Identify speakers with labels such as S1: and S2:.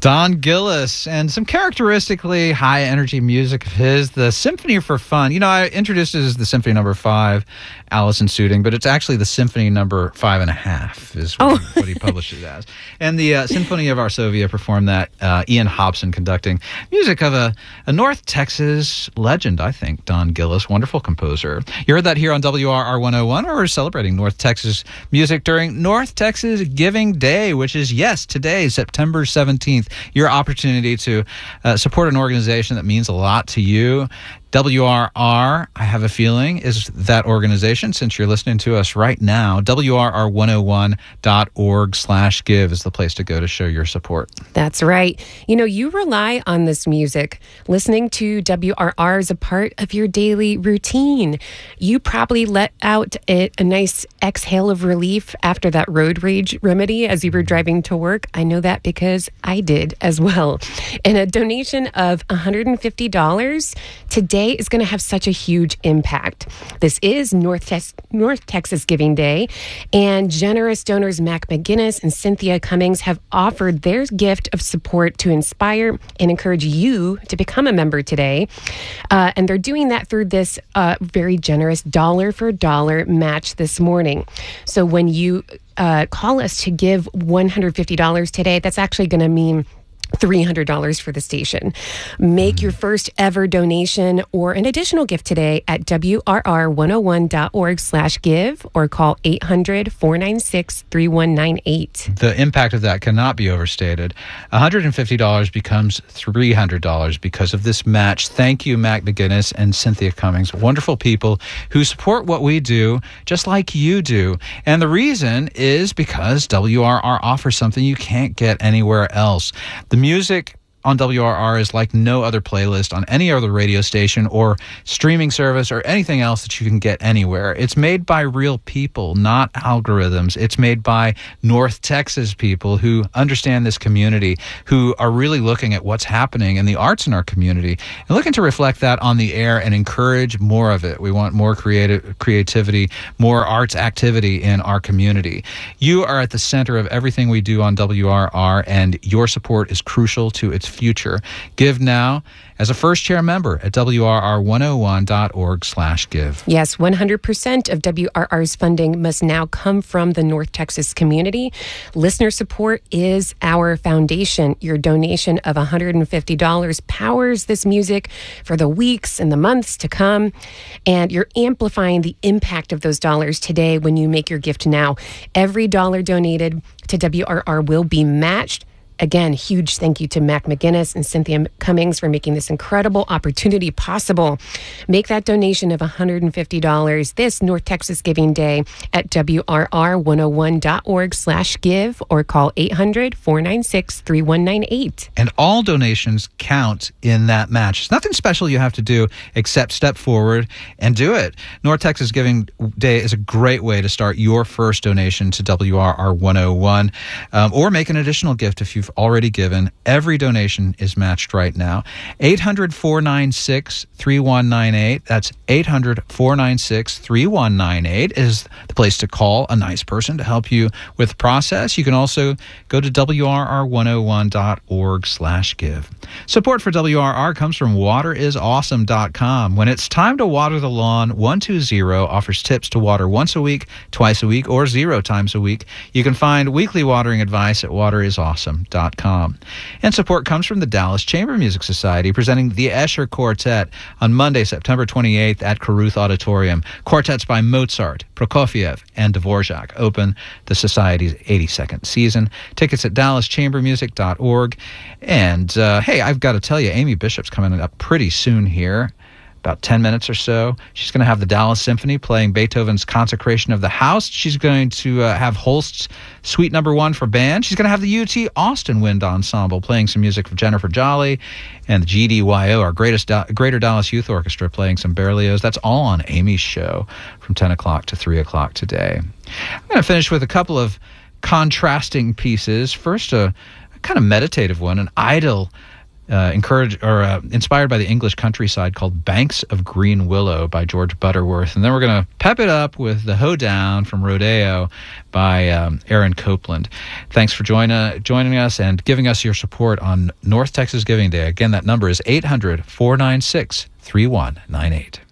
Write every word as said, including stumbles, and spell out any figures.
S1: Don Gillis, and some characteristically high-energy music of his, the Symphony for Fun. You know, I introduced it as the Symphony Number Five, Allison Sooting, but it's actually the Symphony Number Five and a Half is what, oh. what he published it as. And the uh, Symphony of Varsovia performed that. Uh, Ian Hobson conducting music of a, a North Texas legend, I think, Don Gillis, wonderful composer. You heard that here on W R R one oh one, where we're celebrating North Texas music during North Texas Giving Day, which is, yes, today, September seventeenth. Your opportunity to uh, support an organization that means a lot to you. W R R, I have a feeling, is that organization since you're listening to us right now. W R R one oh one dot org slash give is the place to go to show your support.
S2: That's right. You know, you rely on this music. Listening to W R R is a part of your daily routine. You probably let out a, a nice exhale of relief after that road rage remedy as you were driving to work. I know that because I did as well. And a donation of one hundred fifty dollars today is going to have such a huge impact. This is North, Te- North Texas Giving Day, and generous donors Mac McGinnis and Cynthia Cummings have offered their gift of support to inspire and encourage you to become a member today. Uh, and they're doing that through this uh, very generous dollar for dollar match this morning. So when you uh, call us to give one hundred fifty dollars today, that's actually going to mean three hundred dollars for the station. Make your first ever donation or an additional gift today at W R R one oh one dot org slash give or call eight hundred, four nine six, three one nine eight.
S1: The impact of that cannot be overstated. one hundred fifty dollars becomes three hundred dollars because of this match. Thank you, Mac McGinnis and Cynthia Cummings, wonderful people who support what we do just like you do. And the reason is because W R R offers something you can't get anywhere else. The music on W R R is like no other playlist on any other radio station or streaming service or anything else that you can get anywhere. It's made by real people, not algorithms. It's made by North Texas people who understand this community, who are really looking at what's happening in the arts in our community and looking to reflect that on the air and encourage more of it. We want more creative creativity, more arts activity in our community. You are at the center of everything we do on W R R, and your support is crucial to its future. Give now as a first chair member at W R R one oh one dot org slash give.
S2: Yes, one hundred percent of W R R's funding must now come from the North Texas community. Listener support is our foundation. Your donation of one hundred fifty dollars powers this music for the weeks and the months to come. And you're amplifying the impact of those dollars today when you make your gift now. Every dollar donated to W R R will be matched. Again, huge thank you to Mac McGinnis and Cynthia Cummings for making this incredible opportunity possible. Make that donation of one hundred fifty dollars this North Texas Giving Day at W R R one oh one dot org slash give or call eight hundred, four nine six, three one nine eight.
S1: And all donations count in that match. There's nothing special you have to do except step forward and do it. North Texas Giving Day is a great way to start your first donation to W R R one oh one, um, or make an additional gift if you've already given. Every donation is matched right now. eight hundred, four nine six, three one nine eight. That's eight hundred, four nine six, three one nine eight is the place to call a nice person to help you with the process. You can also go to W R R one oh one dot org slash give. Support for W R R comes from water is awesome dot com. When it's time to water the lawn, one two zero offers tips to water once a week, twice a week, or zero times a week. You can find weekly watering advice at water is awesome dot com. And support comes from the Dallas Chamber Music Society, presenting the Escher Quartet on Monday, September twenty-eighth at Caruth Auditorium. Quartets by Mozart, Prokofiev, and Dvorak open the Society's eighty-second season. Tickets at dallas chamber music dot org. And uh, hey, I've got to tell you, Amy Bishop's coming up pretty soon here. About ten minutes or so. She's going to have the Dallas Symphony playing Beethoven's Consecration of the House. She's going to uh, have Holst's Suite Number One for band. She's going to have the U T Austin Wind Ensemble playing some music from Jennifer Jolly, and the G D Y O, our greatest da- Greater Dallas Youth Orchestra, playing some Berlioz. That's all on Amy's show from ten o'clock to three o'clock today. I'm going to finish with a couple of contrasting pieces. First, a, a kind of meditative one, an idle uh, encouraged or uh, inspired by the English countryside called Banks of Green Willow by George Butterworth. And then we're going to pep it up with The Hoedown from Rodeo by um, Aaron Copland. Thanks for join, uh, joining us and giving us your support on North Texas Giving Day. Again, that number is eight hundred, four nine six, three one nine eight.